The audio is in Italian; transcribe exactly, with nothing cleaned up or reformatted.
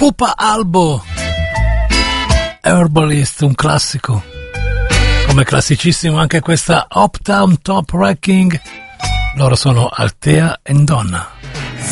Pupa Albo, Herbalist, un classico. Come classicissimo anche questa Uptown Top Wrecking. Loro sono Altea e Donna.